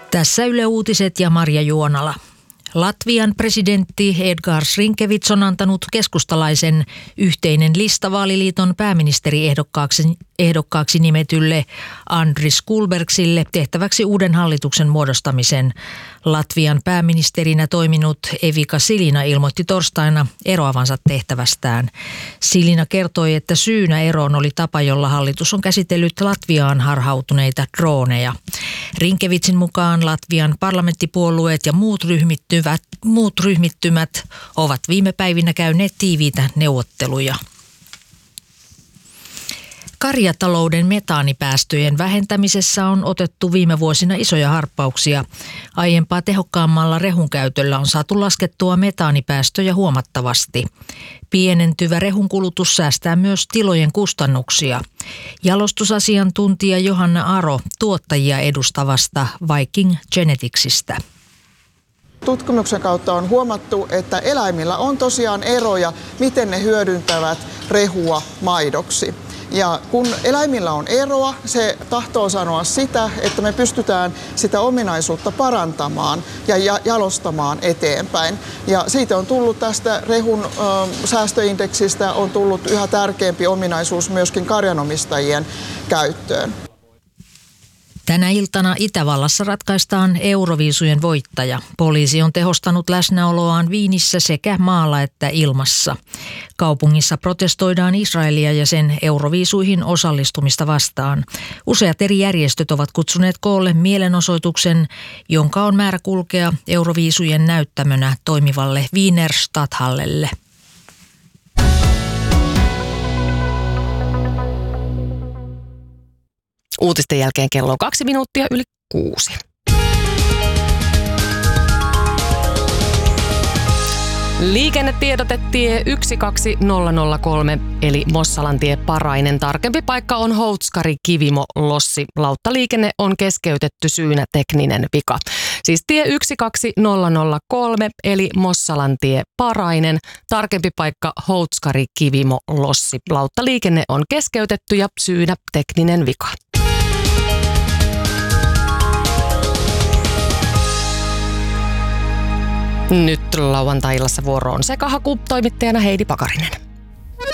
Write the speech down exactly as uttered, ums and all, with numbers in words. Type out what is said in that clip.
Tässä Yle Uutiset ja Marja Juonala. Latvian presidentti Edgars Rinkevits on antanut keskustalaisen Yhteinen lista vaaliliiton pääministeriehdokkaaksi ehdokkaaksi nimetylle Andris Kulbergsille tehtäväksi uuden hallituksen muodostamisen. Latvian pääministerinä toiminut Evika Silina ilmoitti torstaina eroavansa tehtävästään. Silina kertoi, että syynä eroon oli tapa, jolla hallitus on käsitellyt Latviaan harhautuneita drooneja. Rinkevitsin mukaan Latvian parlamenttipuolueet ja muut ryhmittymät, muut ryhmittymät ovat viime päivinä käyneet tiiviitä neuvotteluja. Karjatalouden metaanipäästöjen vähentämisessä on otettu viime vuosina isoja harppauksia. Aiempaa tehokkaammalla rehun käytöllä on saatu laskettua metaanipäästöjä huomattavasti. Pienentyvä rehun kulutus säästää myös tilojen kustannuksia. Jalostusasiantuntija Johanna Aro tuottajia edustavasta Viking Geneticsistä. Tutkimuksen kautta on huomattu, että eläimillä on tosiaan eroja, miten ne hyödyntävät rehua maidoksi. Ja kun eläimillä on eroa, se tahtoo sanoa sitä, että me pystytään sitä ominaisuutta parantamaan ja jalostamaan eteenpäin. Ja siitä on tullut tästä rehun ö, säästöindeksistä on tullut yhä tärkeämpi ominaisuus myöskin karjanomistajien käyttöön. Tänä iltana Itävallassa ratkaistaan Euroviisujen voittaja. Poliisi on tehostanut läsnäoloaan Viinissä sekä maalla että ilmassa. Kaupungissa protestoidaan Israelia ja sen Euroviisuihin osallistumista vastaan. Useat eri järjestöt ovat kutsuneet koolle mielenosoituksen, jonka on määrä kulkea Euroviisujen näyttämönä toimivalle Wiener Stadthallelle. Uutisten jälkeen kello on kaksi minuuttia yli kuusi. Liikennetiedotetie yksi kaksi nolla nolla kolme eli Mossalantie Parainen. Tarkempi paikka on Houtskari Kivimo Lossi. Lauttaliikenne on keskeytetty syynä tekninen vika. Siis tie yksi kaksi nolla nolla kolme eli Mossalantie Parainen. Tarkempi paikka Houtskari Kivimo Lossi. Lauttaliikenne on keskeytetty ja syynä tekninen vika. Nyt lauantai-illassa vuoroon Sekahaku, toimittajana Heidi Pakarinen.